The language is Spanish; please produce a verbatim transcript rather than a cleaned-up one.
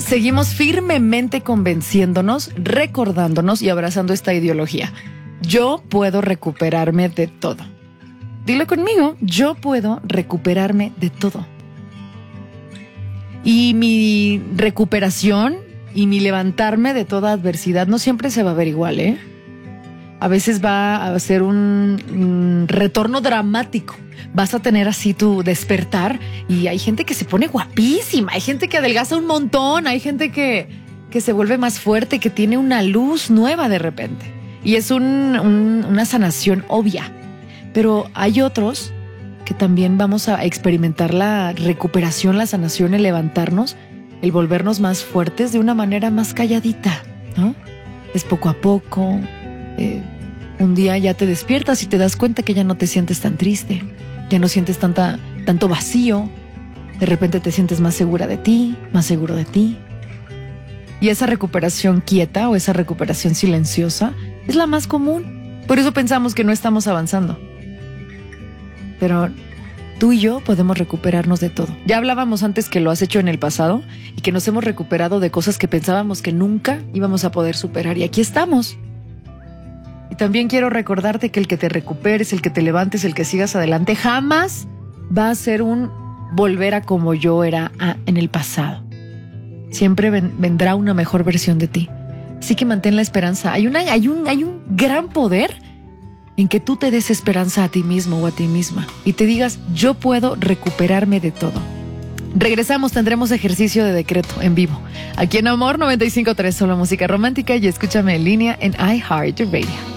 seguimos firmemente convenciéndonos, recordándonos y abrazando esta ideología. Yo puedo recuperarme de todo. Dilo conmigo, yo puedo recuperarme de todo. Y mi recuperación y mi levantarme de toda adversidad no siempre se va a ver igual, ¿eh? A veces va a ser un, un retorno dramático. Vas a tener así tu despertar y hay gente que se pone guapísima, hay gente que adelgaza un montón, hay gente que, que se vuelve más fuerte, que tiene una luz nueva de repente. Y es un, un, una sanación obvia. Pero hay otros que también vamos a experimentar la recuperación, la sanación, el levantarnos, el volvernos más fuertes de una manera más calladita, ¿no? Es poco a poco. Eh, un día ya te despiertas y te das cuenta que ya no te sientes tan triste, ya no sientes tanta, tanto vacío. De repente te sientes más segura de ti, más seguro de ti. Y esa recuperación quieta o esa recuperación silenciosa es la más común. Por eso pensamos que no estamos avanzando. Pero tú y yo podemos recuperarnos de todo. Ya hablábamos antes que lo has hecho en el pasado y que nos hemos recuperado de cosas que pensábamos que nunca íbamos a poder superar. Y aquí estamos. Y también quiero recordarte que el que te recuperes, el que te levantes, el que sigas adelante, jamás va a ser un volver a como yo era a, en el pasado. Siempre ven, vendrá una mejor versión de ti. Así que mantén la esperanza. Hay, una, hay, un, hay un gran poder en que tú te des esperanza a ti mismo o a ti misma y te digas, yo puedo recuperarme de todo. Regresamos, tendremos ejercicio de decreto en vivo. Aquí en Amor noventa y cinco punto tres, solo música romántica, y escúchame en línea en iHeartRadio.